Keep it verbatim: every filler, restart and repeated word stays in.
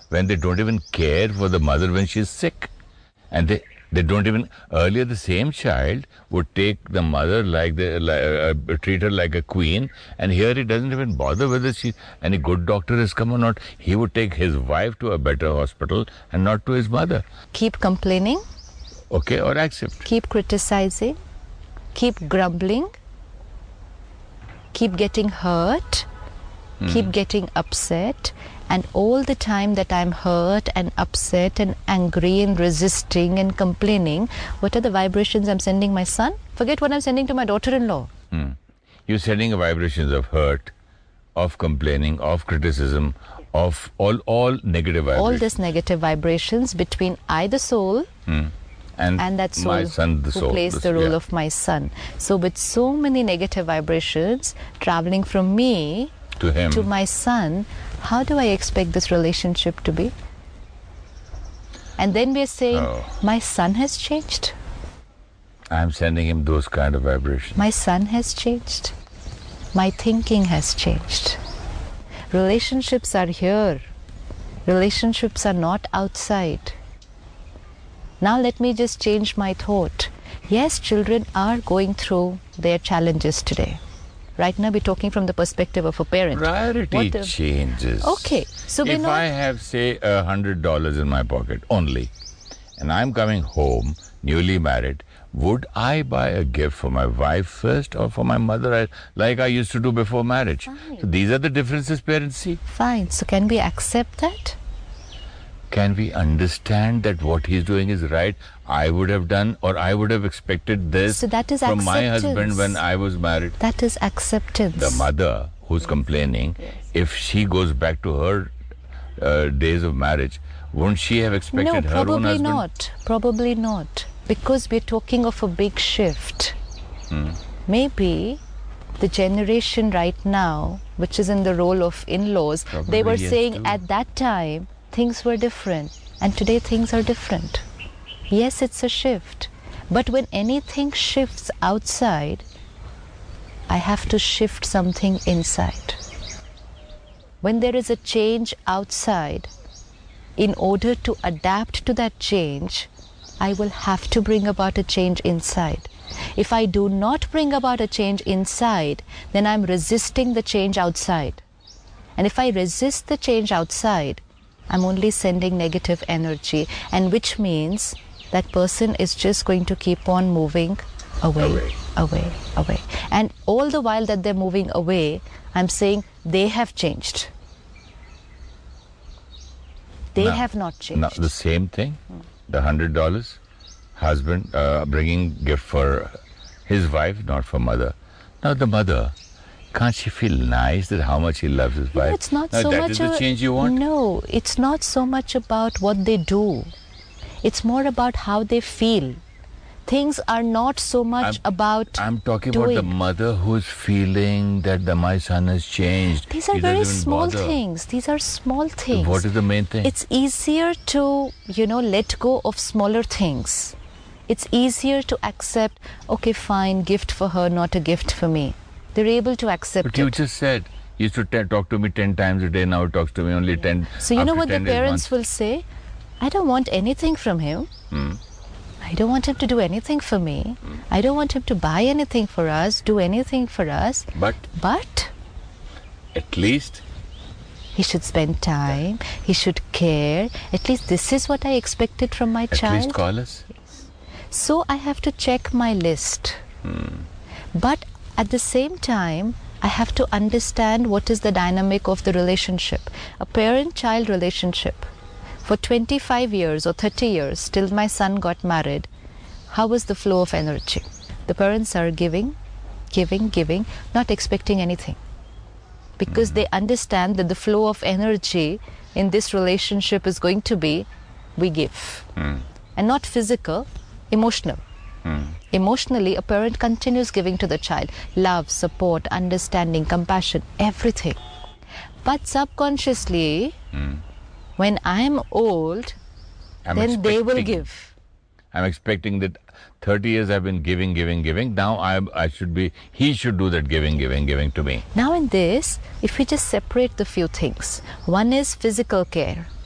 when they don't even care for the mother when she's sick. And they, they don't even, earlier the same child would take the mother like, the, like uh, treat her like a queen, and here he doesn't even bother whether she, any good doctor has come or not. He would take his wife to a better hospital and not to his mother. Keep complaining. Okay, or accept. Keep criticizing. Keep grumbling. Keep getting hurt. Hmm. Keep getting upset. And all the time that I'm hurt and upset and angry and resisting and complaining, what are the vibrations I'm sending my son? Forget what I'm sending to my daughter-in-law. Hmm. You're sending vibrations of hurt, of complaining, of criticism, of all, all negative vibrations. All this negative vibrations between I, the soul, hmm. and, and that soul my son, the who soul, plays the, the role yeah. of my son. So with so many negative vibrations traveling from me to him, to my son, how do I expect this relationship to be? And then we're saying, oh. my son has changed. I'm sending him those kind of vibrations. My son has changed. My thinking has changed. Relationships are here. Relationships are not outside. Now let me just change my thought. Yes, children are going through their challenges today. Right now we're talking from the perspective of a parent. Priority the... changes. Okay. So we're if not... I have, say, a hundred dollars in my pocket only, and I'm coming home, newly married, would I buy a gift for my wife first or for my mother, like I used to do before marriage? Fine. So these are the differences parents see. Fine. So can we accept that? Can we understand that what he's doing is right? I would have done, or I would have expected this so that is from acceptance. my husband when I was married. That is acceptance. The mother who's yes. complaining, yes. if she goes back to her uh, days of marriage, won't she have expected no, her own husband? No, probably not. Probably not. Because we're talking of a big shift. Hmm. Maybe the generation right now, which is in the role of in-laws, probably they were yes saying too. At that time, things were different. And today things are different. Yes, it's a shift. But when anything shifts outside, I have to shift something inside. When there is a change outside, in order to adapt to that change, I will have to bring about a change inside. If I do not bring about a change inside, then I'm resisting the change outside. And if I resist the change outside, I'm only sending negative energy, and which means that person is just going to keep on moving away, away, away, away. And all the while that they're moving away, I'm saying they have changed. They now, have not changed. Now, the same thing, hmm. the hundred dollars, husband uh, bringing gift for his wife, not for mother. Now the mother, can't she feel nice that how much he loves his wife? No, it's not now, so that much is the a, change you want? No, it's not so much about what they do. It's more about how they feel. Things are not so much I'm, about I'm talking doing. about the mother who's feeling that the, my son has changed. These are he very small bother. things. These are small things. What is the main thing? It's easier to, you know, let go of smaller things. It's easier to accept, okay, fine, gift for her, not a gift for me. They're able to accept but it. You just said, you used to t- talk to me ten times a day, now he talks to me only ten. So you know what the days, parents once. will say? I don't want anything from him. Hmm. I don't want him to do anything for me. Hmm. I don't want him to buy anything for us, do anything for us. But? But? At least? He should spend time. He should care. At least this is what I expected from my At child. At least call us? Yes. So I have to check my list. Hmm. But at the same time, I have to understand what is the dynamic of the relationship. A parent-child relationship. For twenty-five years or thirty years, till my son got married, how was the flow of energy? The parents are giving, giving, giving, not expecting anything. Because mm. they understand that the flow of energy in this relationship is going to be, we give. Mm. And not physical, emotional. Mm. Emotionally, a parent continues giving to the child. Love, support, understanding, compassion, everything. But subconsciously, mm. when I'm old, I'm then they will give. I'm expecting that thirty years I've been giving, giving, giving. Now I I should be, he should do that giving, giving, giving to me. Now in this, if we just separate the few things. One is physical care.